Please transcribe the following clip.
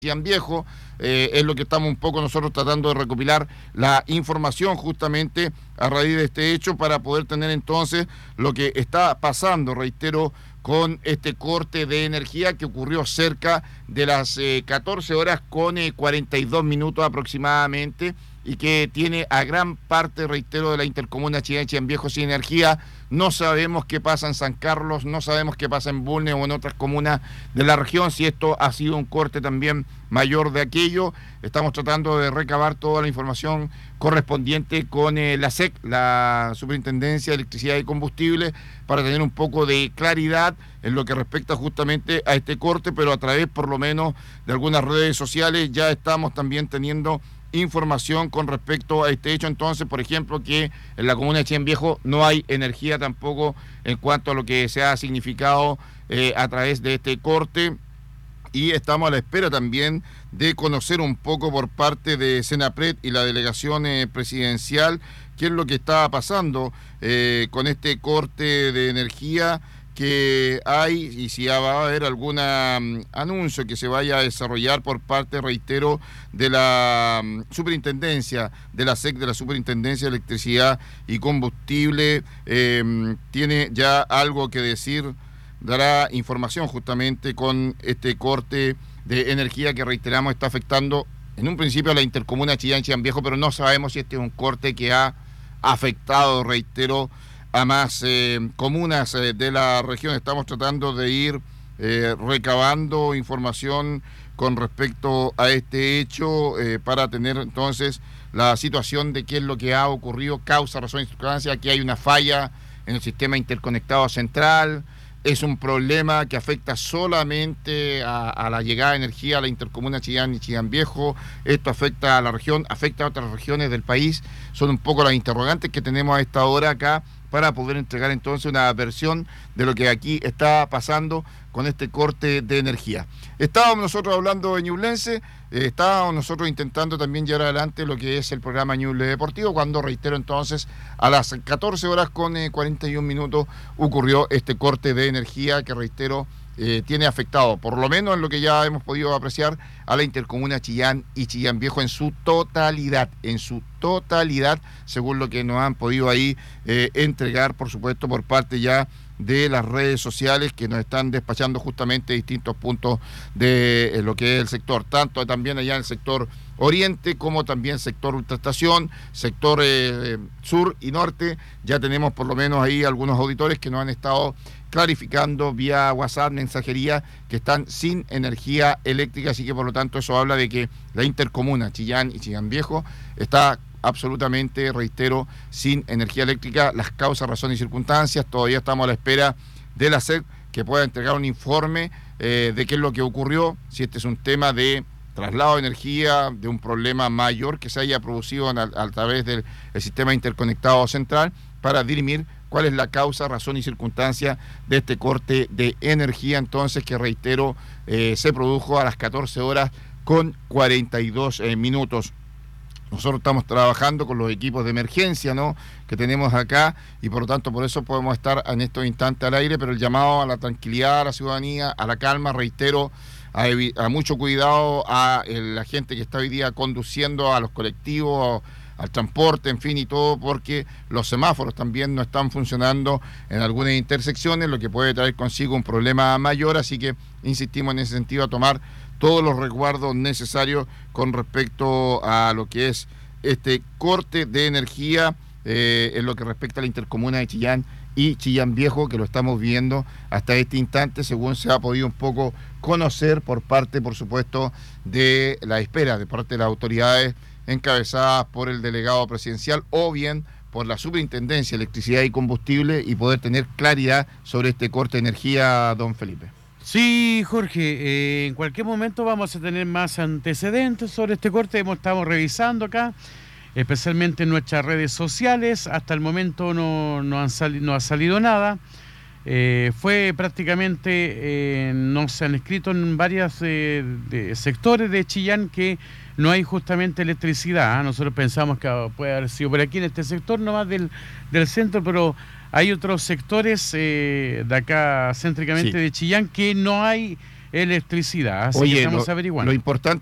Chillán Viejo, es lo que estamos un poco nosotros tratando de recopilar la información justamente a raíz de este hecho para poder tener entonces lo que está pasando, reitero, con este corte de energía que ocurrió cerca de las 14 horas con 42 minutos aproximadamente y que tiene a gran parte, reitero, de la intercomuna Chillán Viejo sin energía. No sabemos qué pasa en San Carlos, no sabemos qué pasa en Bulnes o en otras comunas de la región, si esto ha sido un corte también mayor de aquello. Estamos tratando de recabar toda la información correspondiente con la SEC, la Superintendencia de Electricidad y Combustible, para tener un poco de claridad en lo que respecta justamente a este corte, pero a través por lo menos de algunas redes sociales ya estamos también teniendo información con respecto a este hecho. Entonces, por ejemplo, que en la comuna de Chillán Viejo no hay energía tampoco en cuanto a lo que se ha significado a través de este corte, y estamos a la espera también de conocer un poco por parte de Senapred y la delegación presidencial qué es lo que está pasando con este corte de energía que hay, y si va a haber algún anuncio que se vaya a desarrollar por parte, reitero, de la superintendencia, de la SEC, de la Superintendencia de Electricidad y Combustible, tiene ya algo que decir, dará información justamente con este corte de energía que, reiteramos, está afectando en un principio a la intercomuna Chillán Viejo, pero no sabemos si este es un corte que ha afectado, reitero, a más comunas de la región. Estamos tratando de ir recabando información con respecto a este hecho para tener entonces la situación de qué es lo que ha ocurrido, causa, razón y circunstancia, que hay una falla en el sistema interconectado central. Es un problema que afecta solamente a la llegada de energía a la intercomuna Chillán y Chillán Viejo. Esto afecta a la región, afecta a otras regiones del país. Son un poco las interrogantes que tenemos a esta hora acá para poder entregar entonces una versión de lo que aquí está pasando con este corte de energía. Estábamos nosotros hablando de Ñublense, estábamos nosotros intentando también llevar adelante lo que es el programa Ñuble Deportivo, cuando, reitero, entonces a las 14 horas con 41 minutos ocurrió este corte de energía que, reitero, tiene afectado, por lo menos en lo que ya hemos podido apreciar, a la intercomuna Chillán y Chillán Viejo en su totalidad, según lo que nos han podido ahí entregar, por supuesto, por parte ya de las redes sociales que nos están despachando justamente distintos puntos de lo que es el sector, tanto también allá en el sector oriente como también sector ultraestación, sector sur y norte. Ya tenemos por lo menos ahí algunos auditores que nos han estado clarificando vía WhatsApp, mensajería, que están sin energía eléctrica, así que por lo tanto eso habla de que la intercomuna Chillán y Chillán Viejo está absolutamente, reitero, sin energía eléctrica. Las causas, razones y circunstancias, todavía estamos a la espera de la SEC que pueda entregar un informe de qué es lo que ocurrió, si este es un tema de traslado de energía, de un problema mayor que se haya producido a través del sistema interconectado central, para dirimir cuál es la causa, razón y circunstancia de este corte de energía, entonces, que, reitero, se produjo a las 14 horas con 42 minutos. Nosotros estamos trabajando con los equipos de emergencia, ¿no?, que tenemos acá, y por lo tanto por eso podemos estar en estos instantes al aire, pero el llamado a la tranquilidad, a la ciudadanía, a la calma, reitero, a mucho cuidado a la gente que está hoy día conduciendo, a los colectivos, al transporte, en fin, y todo, porque los semáforos también no están funcionando en algunas intersecciones, lo que puede traer consigo un problema mayor, así que insistimos en ese sentido a tomar todos los resguardos necesarios con respecto a lo que es este corte de energía en lo que respecta a la intercomuna de Chillán y Chillán Viejo, que lo estamos viendo hasta este instante, según se ha podido un poco conocer por parte, por supuesto, de la espera de parte de las autoridades encabezadas por el delegado presidencial o bien por la Superintendencia de Electricidad y Combustible, y poder tener claridad sobre este corte de energía, don Felipe. Sí, Jorge, en cualquier momento vamos a tener más antecedentes sobre este corte. Estamos revisando acá, especialmente en nuestras redes sociales. Hasta el momento no ha salido nada. Fue prácticamente, no se han escrito en varios sectores de Chillán que no hay justamente electricidad. Nosotros pensamos que puede haber sido por aquí en este sector nomás del centro, pero hay otros sectores de acá céntricamente, sí, de Chillán, que no hay electricidad. Así que Oye, estamos averiguando. lo importante